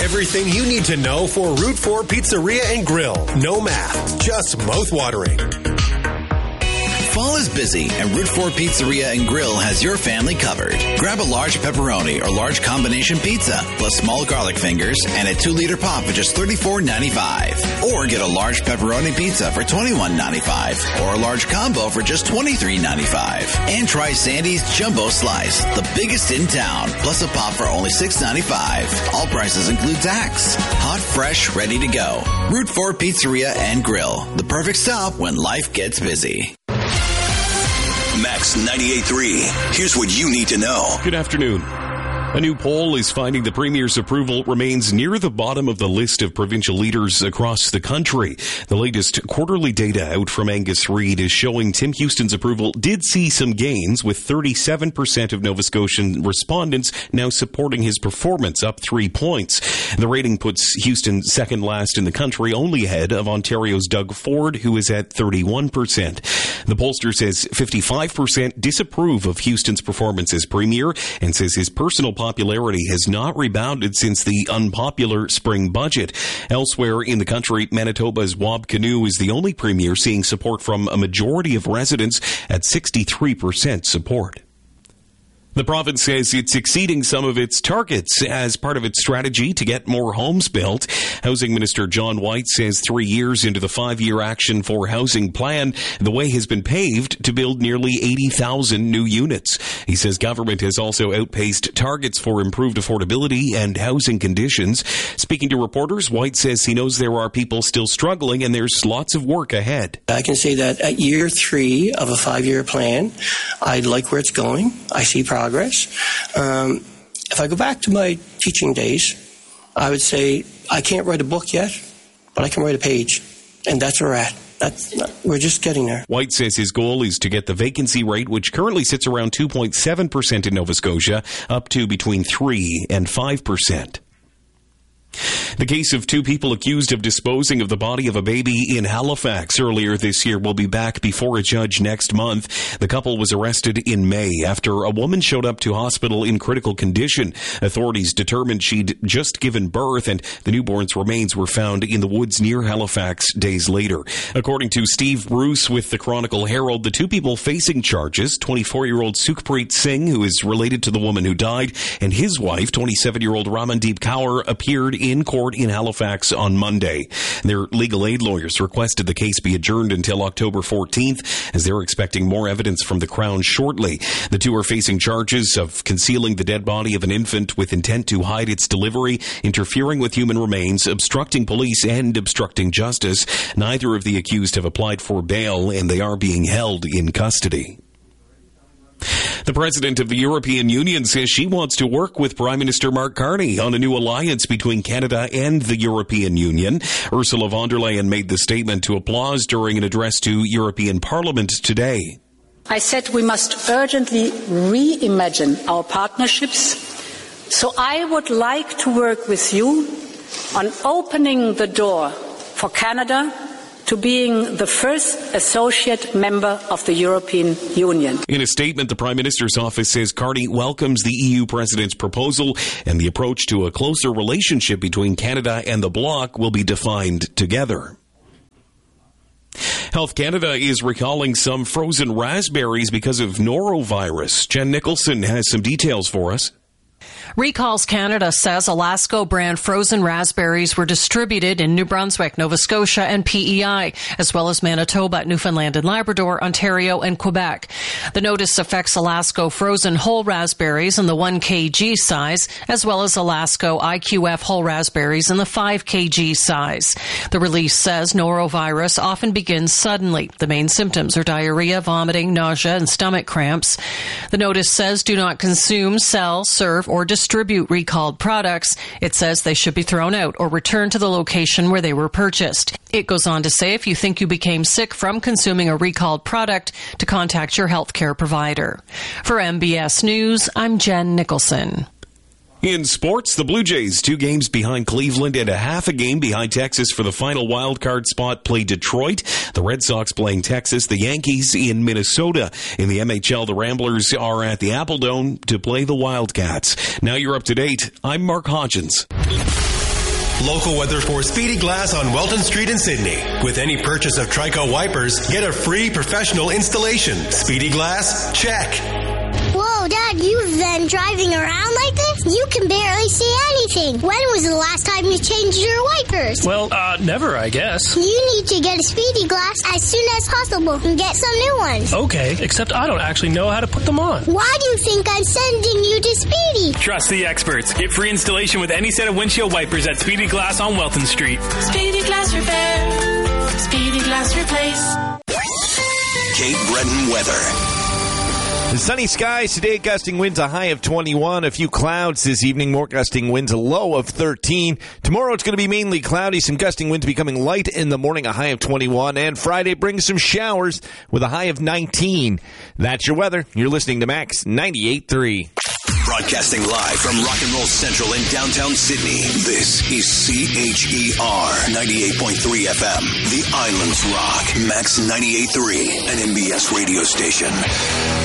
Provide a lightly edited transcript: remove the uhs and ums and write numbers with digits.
Everything you need to know for Route 4 Pizzeria and Grill. No math, just mouth-watering. Fall is busy, and Route 4 Pizzeria and Grill has your family covered. Grab a large pepperoni or large combination pizza, plus small garlic fingers, and a 2-liter pop for just $34.95. Or get a large pepperoni pizza for $21.95, or a large combo for just $23.95. And try Sandy's Jumbo Slice, the biggest in town, plus a pop for only $6.95. All prices include tax. Hot, fresh, ready to go. Route 4 Pizzeria and Grill, the perfect stop when life gets busy. Max 98.3. Here's what you need to know. Good afternoon. A new poll is finding the Premier's approval remains near the bottom of the list of provincial leaders across the country. The latest quarterly data out from Angus Reid is showing Tim Houston's approval did see some gains, with 37% of Nova Scotian respondents now supporting his performance, up 3 points. The rating puts Houston second last in the country, only ahead of Ontario's Doug Ford, who is at 31%. The pollster says 55% disapprove of Houston's performance as Premier and says his personal popularity has not rebounded since the unpopular spring budget. Elsewhere in the country, Manitoba's Wab Kinew is the only Premier seeing support from a majority of residents at 63% support. The province says it's exceeding some of its targets as part of its strategy to get more homes built. Housing Minister John White says 3 years into the 5-year Action for Housing plan, the way has been paved to build nearly 80,000 new units. He says government has also outpaced targets for improved affordability and housing conditions. Speaking to reporters, White says he knows there are people still struggling and there's lots of work ahead. I can say that at year 3 of a 5-year plan, I like where it's going. I see progress. If I go back to my teaching days, I would say I can't write a book yet, but I can write a page, and that's where we're at. We're just getting there. White says his goal is to get the vacancy rate, which currently sits around 2.7% in Nova Scotia, up to between 3 and 5%. The case of 2 people accused of disposing of the body of a baby in Halifax earlier this year will be back before a judge next month. The couple was arrested in May after a woman showed up to hospital in critical condition. Authorities determined she'd just given birth, and the newborn's remains were found in the woods near Halifax days later. According to Steve Bruce with the Chronicle Herald, the 2 people facing charges, 24-year-old Sukhpreet Singh, who is related to the woman who died, and his wife, 27-year-old Ramandeep Kaur, appeared in court in Halifax on Monday. Their legal aid lawyers requested the case be adjourned until October 14th, as they're expecting more evidence from the Crown shortly. The 2 are facing charges of concealing the dead body of an infant with intent to hide its delivery, interfering with human remains, obstructing police, and obstructing justice. Neither of the accused have applied for bail, and they are being held in custody. The President of the European Union says she wants to work with Prime Minister Mark Carney on a new alliance between Canada and the European Union. Ursula von der Leyen made the statement to applause during an address to European Parliament today. I said we must urgently reimagine our partnerships. So I would like to work with you on opening the door for Canada to being the first associate member of the European Union. In a statement, the Prime Minister's office says Carney welcomes the EU President's proposal, and the approach to a closer relationship between Canada and the bloc will be defined together. Health Canada is recalling some frozen raspberries because of norovirus. Jen Nicholson has some details for us. Recalls Canada says Alasco brand frozen raspberries were distributed in New Brunswick, Nova Scotia, and PEI, as well as Manitoba, Newfoundland and Labrador, Ontario, and Quebec. The notice affects Alasco frozen whole raspberries in the 1 kg size, as well as Alasco IQF whole raspberries in the 5 kg size. The release says norovirus often begins suddenly. The main symptoms are diarrhea, vomiting, nausea, and stomach cramps. The notice says do not consume, sell, serve, or distribute recalled products. It says they should be thrown out or returned to the location where they were purchased. It goes on to say if you think you became sick from consuming a recalled product, to contact your healthcare provider. For MBS News, I'm Jen Nicholson. In sports, the Blue Jays 2 games behind Cleveland and a half a game behind Texas for the final wild card spot play Detroit. The Red Sox playing Texas, the Yankees in Minnesota. In the MHL, the Ramblers are at the Apple Dome to play the Wildcats. Now you're up to date. I'm Mark Hodgins. Local weather for Speedy Glass on Welton Street in Sydney. With any purchase of Trico wipers, get a free professional installation. Speedy Glass, check. Whoa, Dad, you've been driving around like this? You can barely see anything. When was the last time you changed your wipers? Well, never, I guess. You need to get a Speedy Glass as soon as possible and get some new ones. Okay, except I don't actually know how to put them on. Why do you think I'm sending you to Speedy? Trust the experts. Get free installation with any set of windshield wipers at Speedy Glass on Welton Street. Speedy Glass Repair. Speedy Glass Replace. Cape Breton weather. The sunny skies today, gusting winds a high of 21. A few clouds this evening, more gusting winds, a low of 13. Tomorrow it's going to be mainly cloudy, some gusting winds becoming light in the morning, a high of 21. And Friday brings some showers with a high of 19. That's your weather. You're listening to Max 98.3. Broadcasting live from Rock and Roll Central in downtown Sydney. This is CHER 98.3 FM, The Islands Rock, Max 98.3, an MBS radio station.